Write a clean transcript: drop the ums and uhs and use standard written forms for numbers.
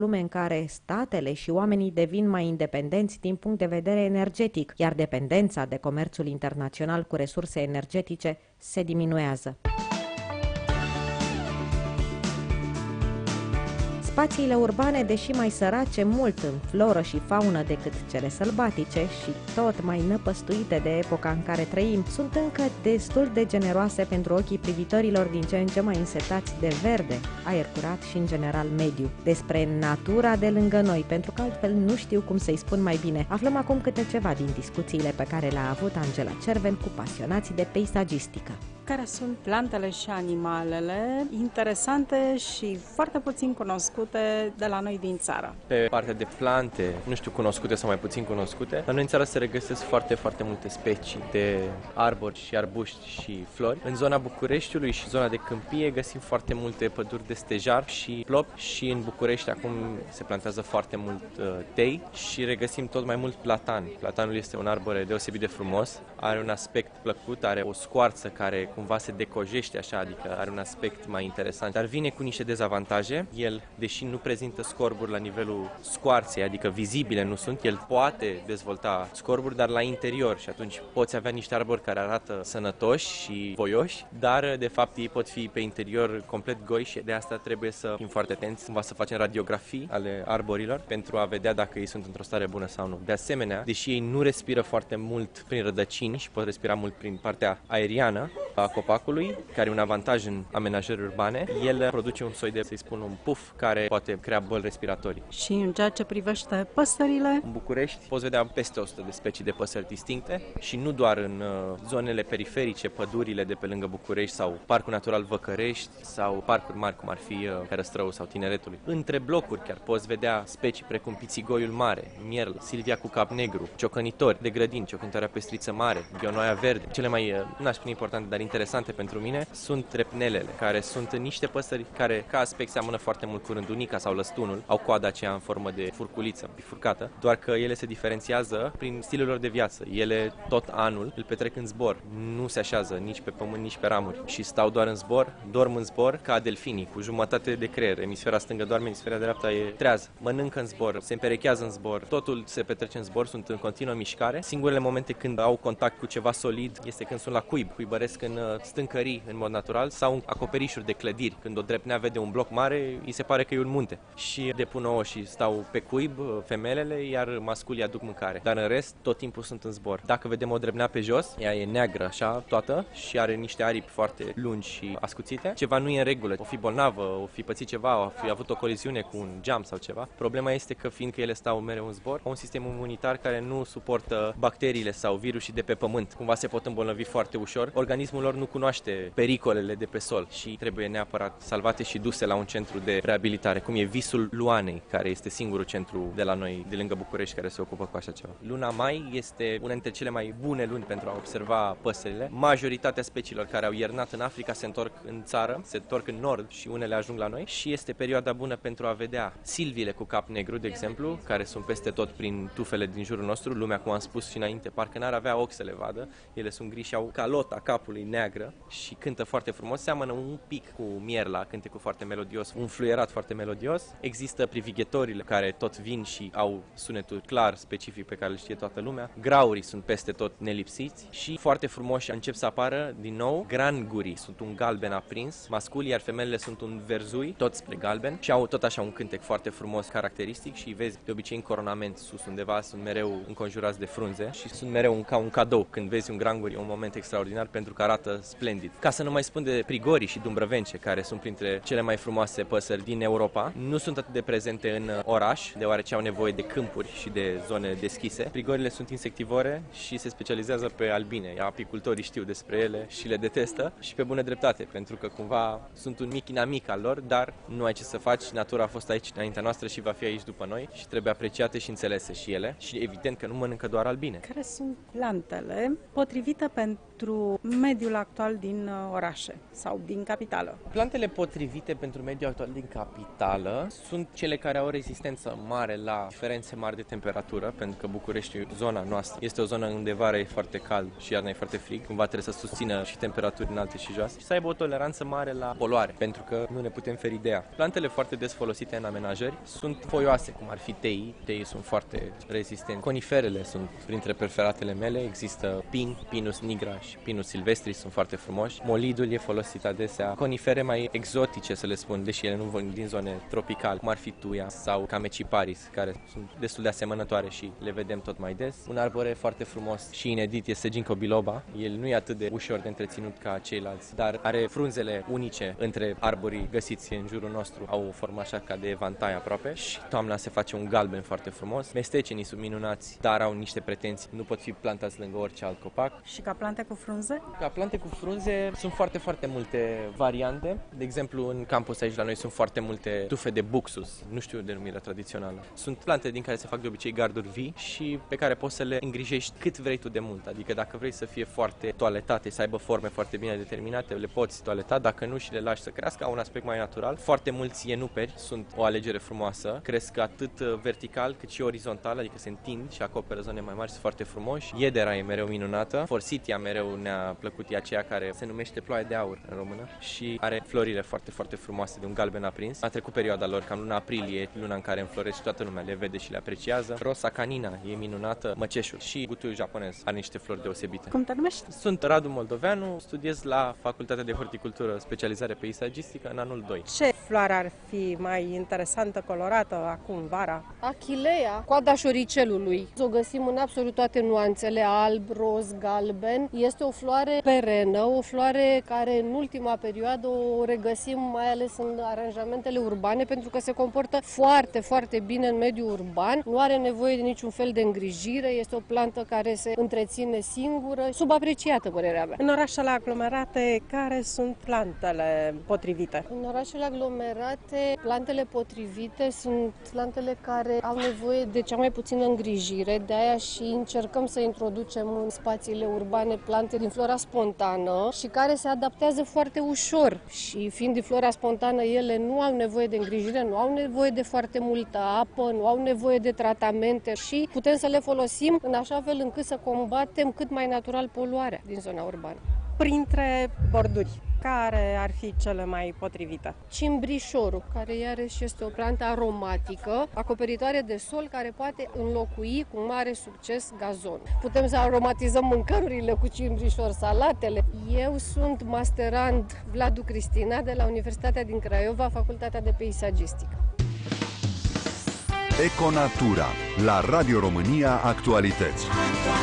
lume în care statele și oamenii devin mai independenți din punct de vedere energetic, iar dependența de comerțul internațional cu resurse energetice se diminuează. Spațiile urbane, deși mai sărace mult în floră și faună decât cele sălbatice și tot mai năpăstuite de epoca în care trăim, sunt încă destul de generoase pentru ochii privitorilor din ce în ce mai însetați de verde, aer curat și, în general, mediu. Despre natura de lângă noi, pentru că altfel nu știu cum să-i spun mai bine, aflăm acum câte ceva din discuțiile pe care le-a avut Angela Cerven cu pasionații de peisagistică. Care sunt plantele și animalele interesante și foarte puțin cunoscute de la noi din țară? Pe partea de plante, nu știu cunoscute sau mai puțin cunoscute, la noi în țară se regăsesc foarte multe specii de arbori și arbuști și flori. În zona Bucureștiului și zona de câmpie găsim foarte multe păduri de stejar și plop și în București acum se plantează foarte mult tei și regăsim tot mai mult platan. Platanul este un arbore deosebit de frumos, are un aspect plăcut, are o scoarță care cumva se decojește așa, adică are un aspect mai interesant, dar vine cu niște dezavantaje. El, deși nu prezintă scorburi la nivelul scoarței, adică vizibile nu sunt, el poate dezvolta scorburi, dar la interior și atunci poți avea niște arbori care arată sănătoși și voioși, dar de fapt ei pot fi pe interior complet goi și de asta trebuie să fim foarte atenți, cumva să facem radiografii ale arborilor pentru a vedea dacă ei sunt într-o stare bună sau nu. De asemenea, deși ei nu respiră foarte mult prin rădăcini și pot respira mult prin partea aeriană a copacului, care e un avantaj în amenajări urbane, el produce un soi de, să-i spun, un puf care poate crea boli respiratorii. Și în ceea ce privește păsările? În București poți vedea peste 100 de specii de păsări distincte și nu doar în zonele periferice, pădurile de pe lângă București sau Parcul Natural Văcărești sau parcuri mari cum ar fi Herăstrău sau Tineretului. Între blocuri chiar poți vedea specii precum pițigoiul mare, mierl, silvia cu cap negru, ciocănitori de grădini, ciocănitoarea pestriță mare, ghionoaia verde. Cele mai, n-aș spune importante, dar interesante pentru mine sunt trepnelele, care sunt niște păsări care ca aspect seamănă foarte mult cu rândunica sau lăstunul, au coada aceea în formă de furculiță, bifurcată, doar că ele se diferențiază prin stilul lor de viață. Ele tot anul îl petrec în zbor, nu se așează nici pe pământ, nici pe ramuri și stau doar în zbor, dorm în zbor ca delfinii, cu jumătate de creier. Emisfera stângă doarme, emisfera dreapta e trează, mănâncă în zbor, se împerechează în zbor, totul se petrece în zbor, sunt în continuă mișcare. Singurele momente când au contact cu ceva solid este când sunt la cuibăresc în stâncării în mod natural sau în acoperișuri de clădiri. Când o drepnea vede un bloc mare, îi se pare că e un munte. Și depun ouă și stau pe cuib femelele, iar masculii aduc mâncare. Dar în rest, tot timpul sunt în zbor. Dacă vedem o drepnea pe jos, ea e neagră așa, toată, și are niște aripi foarte lungi și ascuțite. Ceva nu e în regulă. O fi bolnavă, o fi pățit ceva, o fi avut o coliziune cu un geam sau ceva. Problema este că fiindcă ele stau mereu în zbor, au un sistem imunitar care nu suportă bacteriile sau virusii de pe pământ. Cumva se pot îmbolnăvi foarte ușor. Organismul lor nu cunoaște pericolele de pe sol și trebuie neapărat salvate și duse la un centru de reabilitare, cum e Visul Luanei, care este singurul centru de la noi, de lângă București, care se ocupă cu așa ceva. Luna mai este una dintre cele mai bune luni pentru a observa păsările. Majoritatea speciilor care au iernat în Africa se întorc în țară, se întorc în nord și unele ajung la noi și este perioada bună pentru a vedea silviile cu cap negru, de exemplu, care sunt peste tot prin tufele din jurul nostru. Lumea, cum am spus și înainte, parcă n-ar avea ochi să le vadă. Ele sunt gri și au calota capului neagră și cântă foarte frumos, seamănă un pic cu mierla, cântecul foarte melodios, un fluierat foarte melodios. Există privighetorile care tot vin și au sunetul clar, specific pe care îl știe toată lumea. Graurii sunt peste tot nelipsiți și foarte frumoși încep să apară din nou grangurii, sunt un galben aprins, masculii, iar femelele sunt un verzui, tot spre galben și au tot așa un cântec foarte frumos, caracteristic și vezi de obicei în coronament sus undeva, sunt mereu înconjurați de frunze și sunt mereu ca un cadou. Când vezi un grangur e un moment extraordinar pentru că arată splendid. Ca să nu mai spun de prigorii și dumbrăvence, care sunt printre cele mai frumoase păsări din Europa, nu sunt atât de prezente în oraș, deoarece au nevoie de câmpuri și de zone deschise. Prigorile sunt insectivore și se specializează pe albine. Apicultorii știu despre ele și le detestă și pe bună dreptate, pentru că cumva sunt un mic inamic al lor, dar nu ai ce să faci, natura a fost aici înaintea noastră și va fi aici după noi și trebuie apreciate și înțelese și ele și evident că nu mănâncă doar albine. Care sunt plantele potrivite pentru mediul actual din orașe sau din capitală. Plantele potrivite pentru mediul actual din capitală sunt cele care au o rezistență mare la diferențe mari de temperatură, pentru că București, zona noastră, este o zonă unde vara e foarte cald și iarna e foarte frig, cumva trebuie să susțină și temperaturi înalte și joase și să aibă o toleranță mare la poluare, pentru că nu ne putem feri de ea. Plantele foarte des folosite în amenajări sunt foioase, cum ar fi teii. Teii sunt foarte rezistenți. Coniferele sunt printre preferatele mele. Există pin, Pinus nigra și Pinus silvestris, sunt foarte frumoși. Molidul e folosit adesea. Conifere mai exotice, să le spun, deși ele nu vin din zone tropicale, cum ar fi tuia sau cameciparis, care sunt destul de asemănătoare și le vedem tot mai des. Un arbore foarte frumos și inedit este Ginkgo biloba. El nu e atât de ușor de întreținut ca ceilalți, dar are frunzele unice între arborii găsiți în jurul nostru. Au o formă așa ca de evantai aproape și toamna se face un galben foarte frumos. Mestecenii sunt minunați, dar au niște pretenții. Nu pot fi plantați lângă orice alt copac. Și ca plante cu frunze? Ca plante cu frunze sunt foarte multe variante. De exemplu, în campus aici la noi sunt foarte multe tufe de buxus, nu știu denumirea tradițională. Sunt plante din care se fac de obicei garduri vii și pe care poți să le îngrijești cât vrei tu de mult. Adică dacă vrei să fie foarte toaletate, să aibă forme foarte bine determinate, le poți toaleta, dacă nu și le lași să crească, au un aspect mai natural. Foarte mulți ienuperi sunt o alegere frumoasă, cresc atât vertical cât și orizontal, adică se întind și acoperă zone mai mari, sunt foarte frumoși. Iedera e mereu minunată, forsythia mereu ne-a plăcut, e aceea care se numește ploaie de aur în română și are florile foarte frumoase de un galben aprins. A trecut perioada lor, cam luna aprilie, luna în care înfloresc și toată lumea le vede și le apreciază. Rosa canina e minunată, măceșul și gutuiul japonez are niște flori deosebite. Cum te numești? Sunt Radu Moldoveanu, studiez la Facultatea de Horticultură, specializare peisagistică, în anul 2. Ce floare ar fi mai interesantă, colorată, acum, vara? Achilea, coada șoricelului. O găsim în absolut toate nuanțele, alb, roz, galben. Este o floare perenă, o floare care în ultima perioadă o regăsim mai ales în aranjamentele urbane, pentru că se comportă foarte bine în mediul urban. Nu are nevoie de niciun fel de îngrijire, este o plantă care se întreține singură, subapreciată, părerea mea. În orașele aglomerate, care sunt plantele potrivite? În orașele aglomerate, plantele potrivite sunt plantele care au nevoie de cea mai puțină îngrijire, de aia și încercăm să introducem în spațiile urbane plante din flora spontană și care se adaptează foarte ușor și fiind din flora spontană, ele nu au nevoie de îngrijire, nu au nevoie de foarte multă apă, nu au nevoie de tratamente și putem să le folosim în așa fel încât să combatem cât mai natural poluarea din zona urbană. Printre borduri, care ar fi cele mai potrivite? Cimbrișorul, care iarăși este o plantă aromatică, acoperitoare de sol, care poate înlocui cu mare succes gazon. Putem să aromatizăm mâncărurile cu cimbrișor, salatele. Eu sunt masterand Vladu Cristina de la Universitatea din Craiova, Facultatea de Peisagistică. Econatura, la Radio România Actualități.